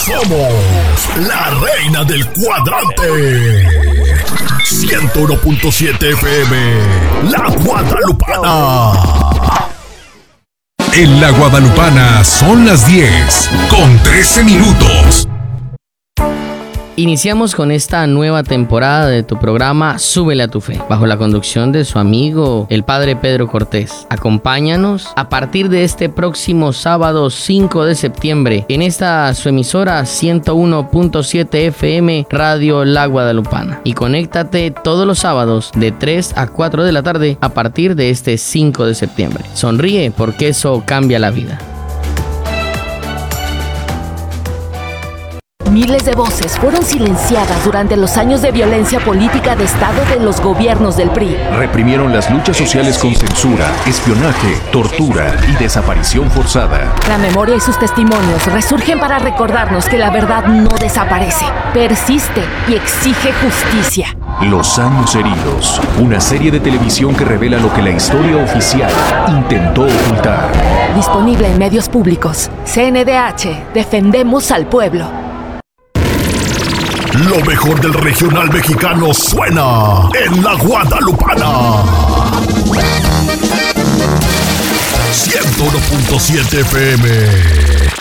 Somos la reina del cuadrante. 101.7 FM, La Guadalupana. En La Guadalupana son las 10 con 13 minutos. Iniciamos con esta nueva temporada de tu programa Súbele a tu Fe, bajo la conducción de su amigo, el Padre Pedro Cortés. Acompáñanos a partir de este próximo sábado 5 de septiembre en esta su emisora 101.7 FM Radio La Guadalupana. Y conéctate todos los sábados de 3 a 4 de la tarde a partir de este 5 de septiembre. Sonríe porque eso cambia la vida. Miles de voces fueron silenciadas durante los años de violencia política de Estado de los gobiernos del PRI. Reprimieron las luchas sociales con censura, espionaje, tortura y desaparición forzada. La memoria y sus testimonios resurgen para recordarnos que la verdad no desaparece, persiste y exige justicia. Los años heridos, una serie de televisión que revela lo que la historia oficial intentó ocultar. Disponible en medios públicos. CNDH, defendemos al pueblo. Lo mejor del regional mexicano suena en La Guadalupana. 101.7 FM.